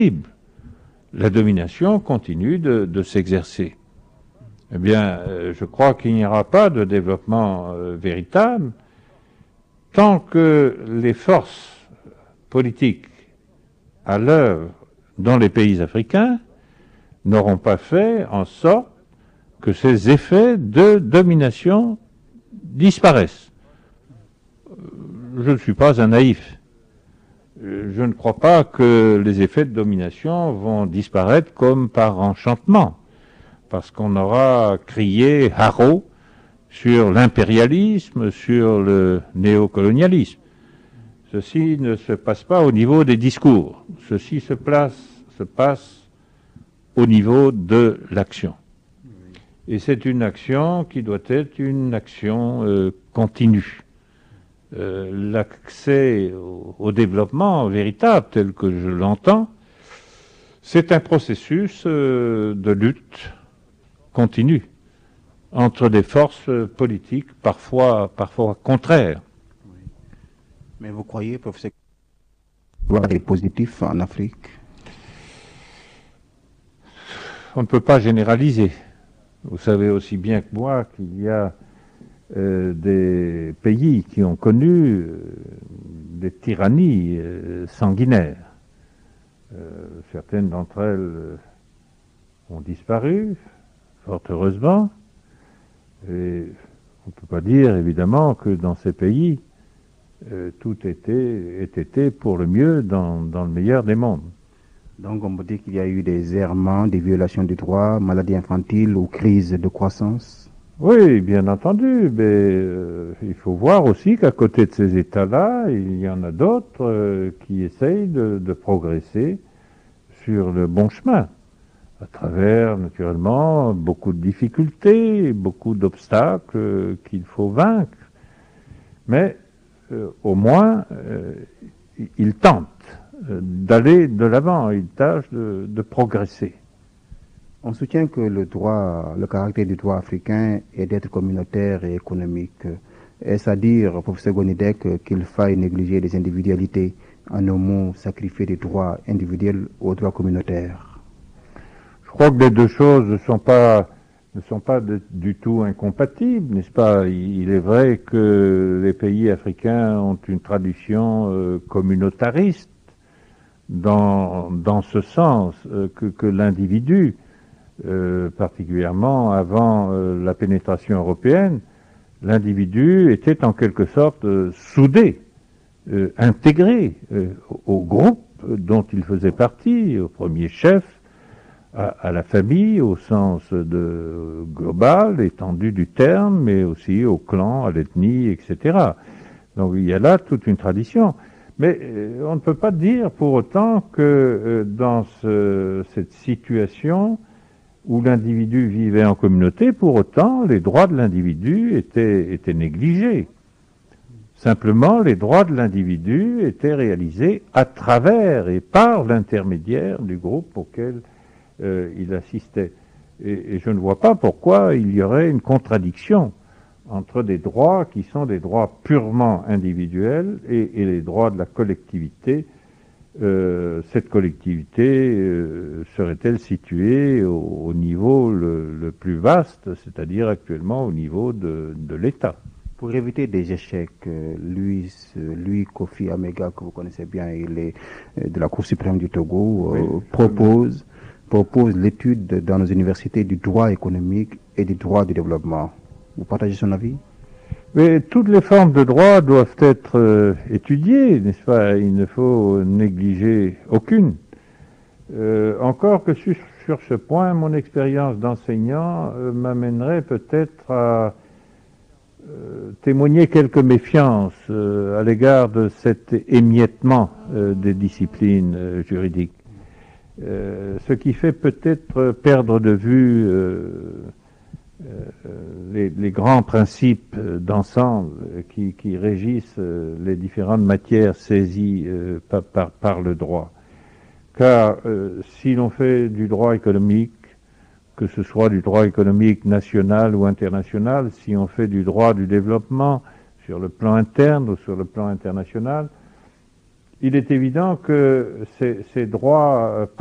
La domination continue de s'exercer. Eh bien, je crois qu'il n'y aura pas de développement véritable tant que les forces politiques à l'œuvre dans les pays africains n'auront pas fait en sorte que ces effets de domination disparaissent. Je ne suis pas un naïf. Je ne crois pas que les effets de domination vont disparaître comme par enchantement, parce qu'on aura crié haro sur l'impérialisme, sur le néocolonialisme. Ceci ne se passe pas au niveau des discours, ceci se passe au niveau de l'action. Et c'est une action qui doit être une action continue. L'accès au développement véritable, tel que je l'entends, c'est un processus de lutte continue entre des forces politiques parfois contraires. Oui. Mais vous croyez, professeur, qu'il y a des positifs en Afrique? On ne peut pas généraliser. Vous savez aussi bien que moi qu'il y a des pays qui ont connu des tyrannies sanguinaires. Certaines d'entre elles ont disparu, fort heureusement, et on ne peut pas dire évidemment que dans ces pays tout ait été pour le mieux dans le meilleur des mondes. Donc on peut dire qu'il y a eu des errements, des violations des droits, maladies infantiles ou crises de croissance? Oui, bien entendu, mais il faut voir aussi qu'à côté de ces États-là, il y en a d'autres qui essayent de progresser sur le bon chemin, à travers, naturellement, beaucoup de difficultés, beaucoup d'obstacles qu'il faut vaincre. Mais au moins, ils tentent d'aller de l'avant, ils tâchent de progresser. On soutient que le caractère du droit africain est d'être communautaire et économique. Est-ce à dire, professeur Gonidec, qu'il faille négliger les individualités, en un mot, sacrifier des droits individuels aux droits communautaires? Je crois que les deux choses ne sont pas du tout incompatibles, n'est-ce pas? Il est vrai que les pays africains ont une tradition communautariste, dans ce sens que l'individu, particulièrement avant la pénétration européenne, l'individu était en quelque sorte soudé, intégré au groupe dont il faisait partie, au premier chef, à la famille au sens global, étendu du terme, mais aussi au clan, à l'ethnie, etc. Donc il y a là toute une tradition. Mais on ne peut pas dire pour autant que dans cette situation où l'individu vivait en communauté, pour autant, les droits de l'individu étaient négligés. Simplement, les droits de l'individu étaient réalisés à travers et par l'intermédiaire du groupe auquel il assistait. Et je ne vois pas pourquoi il y aurait une contradiction entre des droits qui sont des droits purement individuels et les droits de la collectivité. Cette collectivité serait-elle située au niveau le plus vaste, c'est-à-dire actuellement au niveau de l'État? Pour éviter des échecs, lui, Kofi Amega, que vous connaissez bien, il est de la Cour suprême du Togo, oui, propose l'étude dans nos universités du droit économique et du droit du développement. Vous partagez son avis? Mais toutes les formes de droit doivent être étudiées, n'est-ce pas? Il ne faut négliger aucune. Encore que sur ce point, mon expérience d'enseignant m'amènerait peut-être à témoigner quelques méfiances à l'égard de cet émiettement des disciplines juridiques. Ce qui fait peut-être perdre de vue les grands principes d'ensemble qui régissent les différentes matières saisies par le droit. Car si l'on fait du droit économique, que ce soit du droit économique national ou international, si on fait du droit du développement sur le plan interne ou sur le plan international, il est évident que ces droits